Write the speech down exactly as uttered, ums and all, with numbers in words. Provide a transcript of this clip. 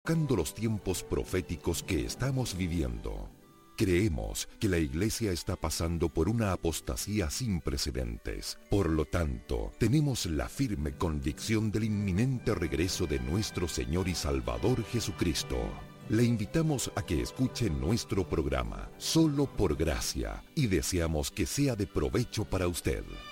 Buscando los tiempos proféticos que estamos viviendo, creemos que la Iglesia está pasando por una apostasía sin precedentes. Por lo tanto, tenemos la firme convicción del inminente regreso de nuestro Señor y Salvador Jesucristo. Le invitamos a que escuche nuestro programa, Solo por Gracia, y deseamos que sea de provecho para usted.